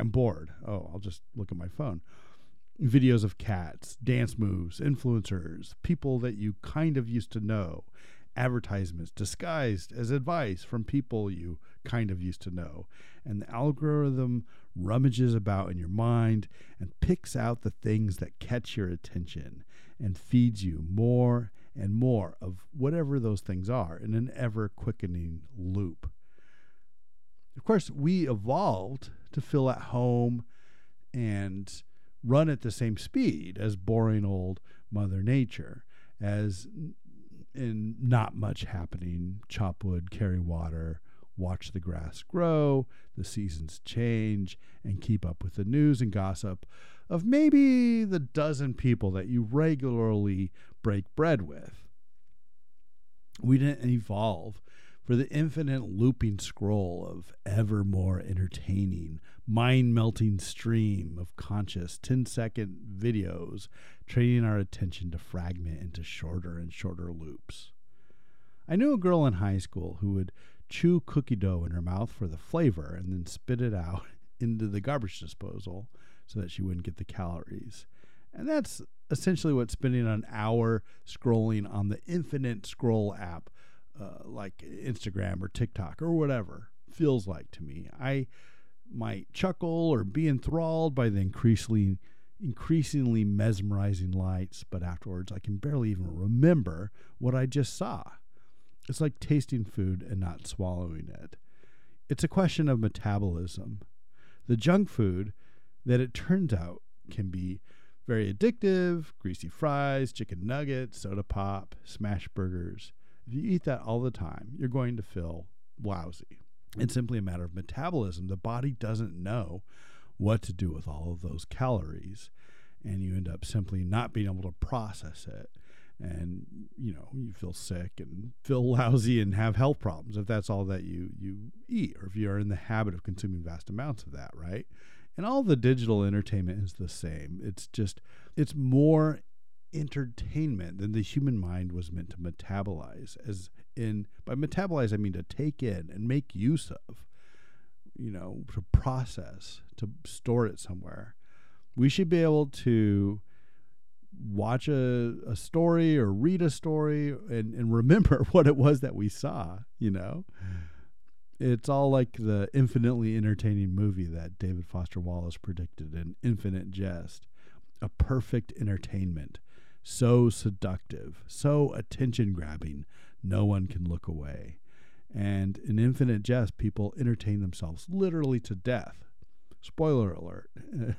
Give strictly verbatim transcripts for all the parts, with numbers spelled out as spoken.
I'm bored. Oh, I'll just look at my phone. Videos of cats, dance moves, influencers, people that you kind of used to know, advertisements disguised as advice from people you kind of used to know. And the algorithm rummages about in your mind and picks out the things that catch your attention and feeds you more and more of whatever those things are in an ever-quickening loop. Of course, we evolved to feel at home and run at the same speed as boring old Mother Nature, as in not much happening, chop wood, carry water, watch the grass grow, the seasons change, and keep up with the news and gossip of maybe the dozen people that you regularly break bread with. We didn't evolve for the infinite looping scroll of ever more entertaining, mind-melting stream of conscious ten-second videos, training our attention to fragment into shorter and shorter loops. I knew a girl in high school who would chew cookie dough in her mouth for the flavor and then spit it out into the garbage disposal so that she wouldn't get the calories. And that's essentially what spending an hour scrolling on the infinite scroll app Uh, like Instagram or TikTok or whatever feels like to me. I might chuckle or be enthralled by the increasingly increasingly mesmerizing lights, but afterwards I can barely even remember what I just saw. It's like tasting food and not swallowing it. It's a question of metabolism. The junk food that it turns out can be very addictive: greasy fries, chicken nuggets, soda pop, smash burgers. If you eat that all the time, you're going to feel lousy. It's simply a matter of metabolism. The body doesn't know what to do with all of those calories, and you end up simply not being able to process it. And, you know, you feel sick and feel lousy and have health problems if that's all that you, you eat, or if you're in the habit of consuming vast amounts of that, right? And all the digital entertainment is the same. It's just, it's more entertainment than the human mind was meant to metabolize. As in, by metabolize, I mean to take in and make use of, you know, to process, to store it somewhere. We should be able to watch a, a story or read a story and, and remember what it was that we saw, you know. It's all like the infinitely entertaining movie that David Foster Wallace predicted in Infinite Jest. A perfect entertainment. So seductive, so attention-grabbing, no one can look away. And in Infinite Jest, people entertain themselves literally to death. Spoiler alert.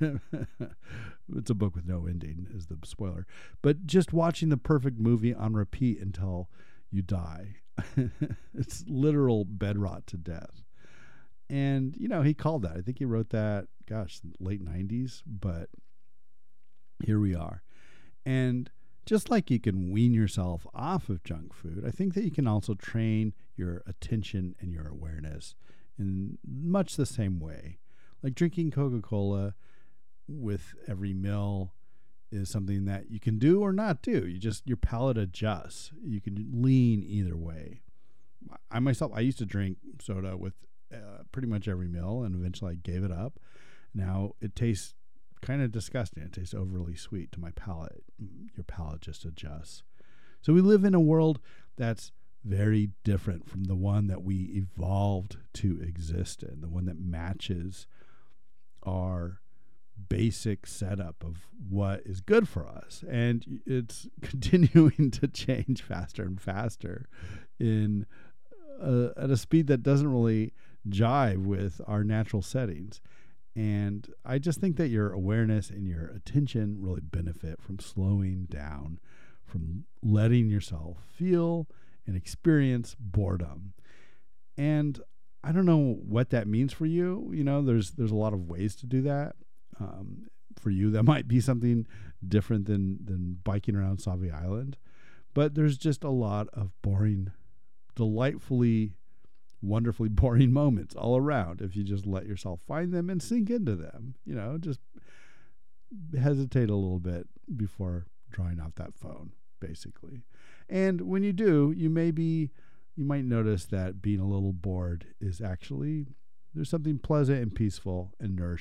It's a book with no ending, is the spoiler. But just watching the perfect movie on repeat until you die. It's literal bed rot to death. And, you know, he called that. I think he wrote that, gosh, late nineties. But here we are. And just like you can wean yourself off of junk food, I think that you can also train your attention and your awareness in much the same way. Like drinking Coca-Cola with every meal is something that you can do or not do. You just, your palate adjusts. You can lean either way. I myself, I used to drink soda with uh, pretty much every meal, and eventually I gave it up. Now it tastes kind of disgusting. It tastes overly sweet to my palate. Your palate just adjusts. So we live in a world that's very different from the one that we evolved to exist in, the one that matches our basic setup of what is good for us. And it's continuing to change faster and faster in uh, at a speed that doesn't really jive with our natural settings. And I just think that your awareness and your attention really benefit from slowing down, from letting yourself feel and experience boredom. And I don't know what that means for you. You know, there's there's a lot of ways to do that. Um, for you, that might be something different than than biking around Sauvie Island. But there's just a lot of boring, delightfully, wonderfully boring moments all around if you just let yourself find them and sink into them. You know, just hesitate a little bit before drawing off that phone, basically. And when you do, you may be, you might notice that being a little bored is actually, there's something pleasant and peaceful and nourishing